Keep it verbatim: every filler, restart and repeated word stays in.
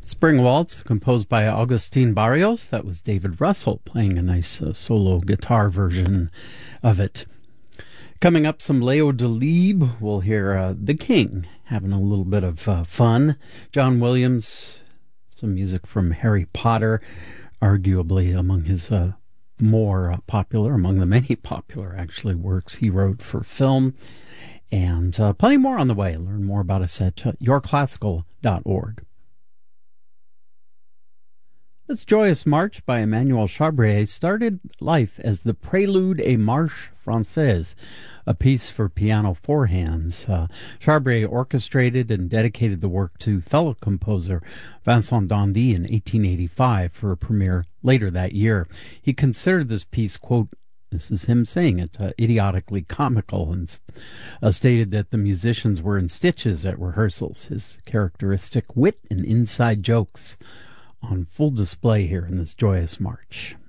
Spring Waltz, composed by Agustin Barrios. That was David Russell playing a nice uh, solo guitar version of it. Coming up, some Leo Delibes. We'll hear uh, The King having a little bit of uh, fun. John Williams, some music from Harry Potter, arguably among his uh, more uh, popular, among the many popular, actually, works he wrote for film. And uh, plenty more on the way. Learn more about us at uh, your classical dot org. This Joyous March by Emmanuel Chabrier started life as the Prélude et Marche Française, a piece for piano four hands. Uh, Chabrier orchestrated and dedicated the work to fellow composer Vincent d'Indy in eighteen eighty-five for a premiere later that year. He considered this piece, quote, this is him saying it, uh, idiotically comical, and uh, stated that the musicians were in stitches at rehearsals. His characteristic wit and inside jokes on full display here in this Joyous March.